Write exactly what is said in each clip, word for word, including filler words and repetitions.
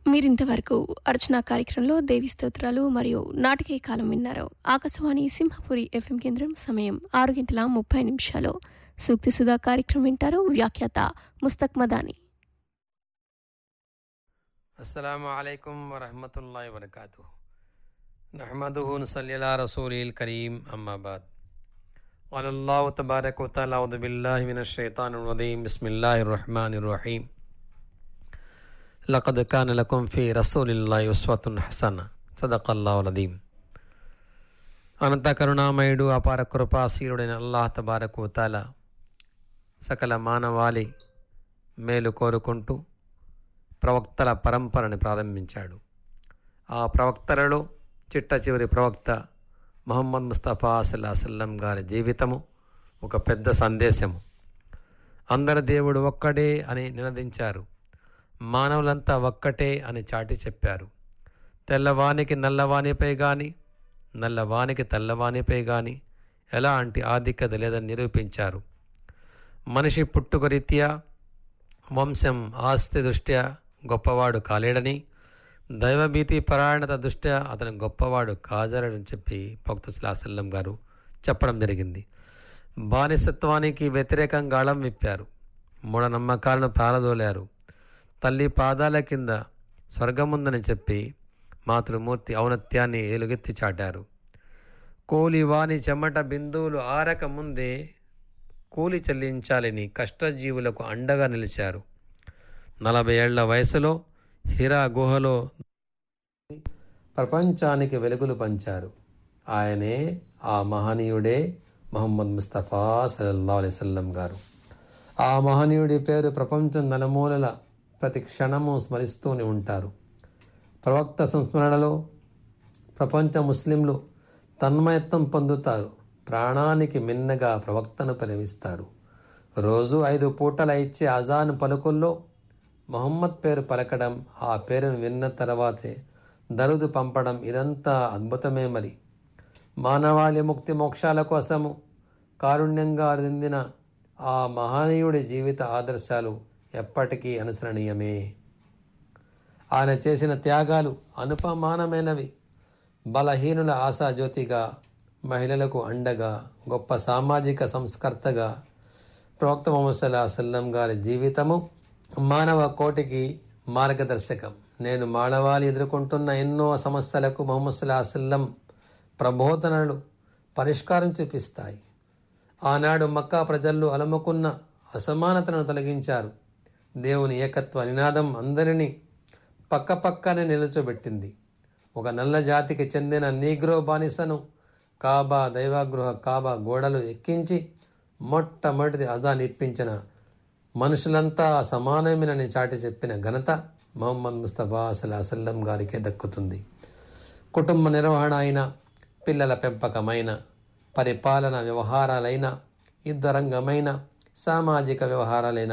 మీరింతవరకు అర్చనా కార్యక్రమంలో దేవి స్తోత్రాలు మరియు నాటకీయ కాలం విన్నారు. ఆకాశవాణి సింహపురి ఎఫ్ఎం కేంద్రం. సమయం ఆరు గంటల ముప్పై నిమిషాలు. సూక్తి సుధా కార్యక్రమం వింటారు. వ్యాఖ్యాత ముస్తక్ మదాని. అస్సలాము అలైకుం వరహ్మతుల్లాహి వబరకాతుహు. నహ్మదుహు నసల్లి అలా రసూలిల్ కరీం. అమ్మా బాద్. అల్లాహు తబారక వ తఆలా అఊదు బిల్లాహి మినష్ షైతానిర్ రజీం. బిస్మిల్లాహిర్ రహ్మానిర్ రహీం. లఖద్ కాన లకుం ఫీ రసూలిల్లాహి ఉస్వతున్ హసన. సదకల్లాహుల్ అదీం. అనంత కరుణామయుడు అపార కృపాశీలుడైన అల్లాహ్ తబారక వ తఆలా సకల మానవాళి మేలు కోరుకుంటూ ప్రవక్తల పరంపరని ప్రారంభించాడు. ఆ ప్రవక్తలలో చిట్ట చివరి ప్రవక్త ముహమ్మద్ ముస్తఫా సల్లల్లాహు అలైహి వసల్లం గారి జీవితము ఒక పెద్ద సందేశము. అందరి దేవుడు ఒక్కడే అని నినదించారు. మానవులంతా ఒక్కటే అని చాటి చెప్పారు. తెల్లవానికి నల్లవానిపై కానీ నల్లవానికి తెల్లవానిపై కానీ ఎలాంటి ఆధిక్యత లేదని నిరూపించారు. మనిషి పుట్టుక రీత్యా వంశం ఆస్తి దృష్ట్యా గొప్పవాడు కాలేడని, దైవభీతి పరాయణత దృష్ట్యా అతను గొప్పవాడు కాజారని చెప్పి ప్రవక్త సల్లల్లాహు అలైహి వసల్లం గారు చెప్పడం జరిగింది. బానిసత్వానికి వ్యతిరేకంగా గాళం విప్పారు. మూఢనమ్మకాలను పారదోలారు. తల్లి పాదాల కింద స్వర్గముందని చెప్పి మాతృమూర్తి ఔన్నత్యాన్ని ఎలుగెత్తి చాటారు. కూలివాని చెమట బిందువులు ఆరక ముందే కూలి చెల్లించాలని కష్టజీవులకు అండగా నిలిచారు. నలభై ఏళ్ల వయసులో హిరా గుహలో ప్రపంచానికి వెలుగులు పంచారు. ఆయనే ఆ మహనీయుడే ముహమ్మద్ ముస్తఫా సల్లల్లాహు అలైహి వసల్లం గారు. ఆ మహనీయుడి పేరు ప్రపంచం నలుమూలల ప్రతి క్షణము స్మరిస్తూనే ఉంటారు. ప్రవక్త సంస్మరణలో ప్రపంచ ముస్లింలు తన్మయత్వం పొందుతారు. ప్రాణానికి మిన్నగా ప్రవక్తను పరివిస్తారు. రోజు ఐదు పూటల ఇచ్చే అజాన్ పలుకుల్లో ముహమ్మద్ పేరు పలకడం, ఆ పేరును విన్న తర్వాతే దరుదు పంపడం, ఇదంతా అద్భుతమే. మరి మానవాళి ముక్తి మోక్షాల కోసము కారుణ్యంగా అందిన ఆ మహనీయుడి జీవిత ఆదర్శాలు ఎప్పటికీ అనుసరణీయమే. ఆయన చేసిన త్యాగాలు అనుపమానమైనవి. బలహీనుల ఆశాజ్యోతిగా, మహిళలకు అండగా, గొప్ప సామాజిక సంస్కర్తగా ప్రవక్త ముహమ్మద్ సల్లల్లాహు అలైహి వసల్లం గారి జీవితము మానవ కోటికి మార్గదర్శకం. నేను మానవాళి ఎదుర్కొంటున్న ఎన్నో సమస్యలకు ముహమ్మద్ సల్లల్లాహు అలైహి వసల్లం ప్రబోధనలు పరిష్కారం చూపిస్తాయి. ఆనాడు మక్కా ప్రజల్లో అలముకున్న అసమానతను తొలగించారు. దేవుని ఏకత్వ నినాదం అందరినీ పక్కపక్కనే నిలుచోబెట్టింది. ఒక నల్ల జాతికి చెందిన నీగ్రో బానిసను కాబా దైవగృహ కాబా గోడలు ఎక్కించి మొట్టమొదటి అజాన్ ఇప్పించిన మనుషులంతా సమానమేనని చాటి చెప్పిన ఘనత ముహమ్మద్ ముస్తఫా సల్లల్లాహు అలైహి వసల్లం గారికే దక్కుతుంది. కుటుంబ నిర్వహణ అయిన, పిల్లల పెంపకమైన, పరిపాలన వ్యవహారాలైన, యుద్ధరంగమైన, సామాజిక వ్యవహారాలైన,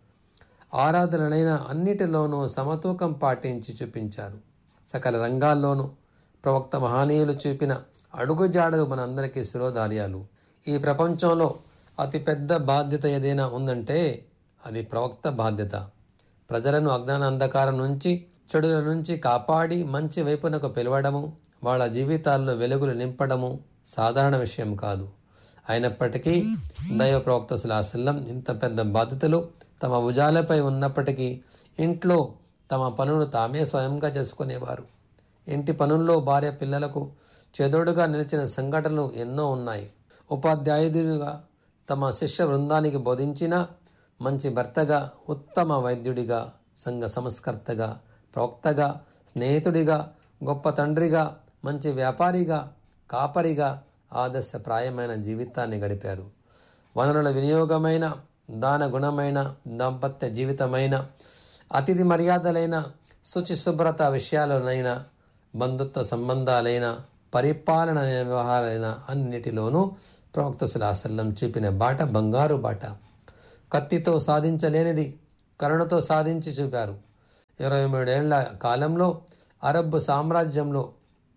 ఆరాధనలైన అన్నిటిలోనూ సమతూకం పాటించి చూపించారు. సకల రంగాల్లోనూ ప్రవక్త మహనీయులు చూపిన అడుగుజాడలు మన అందరికీ శిరోధార్యాలు. ఈ ప్రపంచంలో అతిపెద్ద బాధ్యత ఏదైనా ఉందంటే అది ప్రవక్త బాధ్యత. ప్రజలను అజ్ఞాన అంధకారం నుంచి, చెడుల నుంచి కాపాడి మంచి వైపునకు పిలవడము, వాళ్ళ జీవితాల్లో వెలుగులు నింపడము సాధారణ విషయం కాదు. అయినప్పటికీ దైవ ప్రవక్త సల్లల్లాహు అలైహి వసల్లం ఇంత పెద్ద బాధ్యతలు తమ భుజాలపై ఉన్నప్పటికీ ఇంట్లో తమ పనులు తామే స్వయంగా చేసుకునేవారు. ఇంటి పనుల్లో భార్య పిల్లలకు చేదోడుగా నిలిచిన సంఘటనలు ఎన్నో ఉన్నాయి. ఉపాధ్యాయుడిగా తమ శిష్య బృందానికి బోధించిన, మంచి భర్తగా, ఉత్తమ వైద్యుడిగా, సంఘ సంస్కర్తగా, ప్రవక్తగా, స్నేహితుడిగా, గొప్ప తండ్రిగా, మంచి వ్యాపారిగా, కాపరిగా ఆదర్శప్రాయమైన జీవితాన్ని గడిపారు. వనరుల వినియోగమైన, దాన గుణమైన, దాంపత్య జీవితమైన, అతిథి మర్యాదలైన, శుచి శుభ్రత విషయాలనైనా, బంధుత్వ సంబంధాలైన, పరిపాలన వ్యవహారాలైన అన్నిటిలోనూ ప్రవక్త సల్లల్లాహు అలైహి వసల్లం చూపిన బాట బంగారు బాట. కత్తితో సాధించలేనిది కరుణతో సాధించి చూపారు. ఇరవై మూడేళ్ల కాలంలో అరబ్ సామ్రాజ్యంలో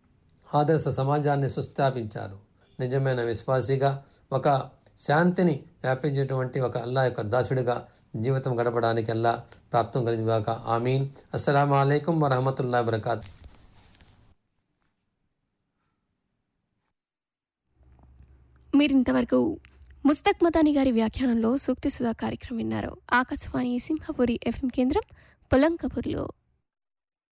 ఆదర్శ సమాజాన్ని సుస్థాపించారు. నిజమైన విశ్వాసిగా, ఒక శాంతిని వ్యాపించేటువంటి ఒక అల్లా యొక్క దాసుడిగా జీవితం గడపడానికి అల్లా ప్రాప్తం కలిగాక ఆమీన్. అస్సలాము అలైకుం వరహమతుల్లాహి వబరకాతు. మీరింతవరకు ముస్తక్ మదాని గారి వ్యాఖ్యానంలో సూక్తి సుధా కార్యక్రమం విన్నారు. ఆకాశవాణి సింహపురి ఎఫ్ఎం కేంద్రం పొలంకపూర్లో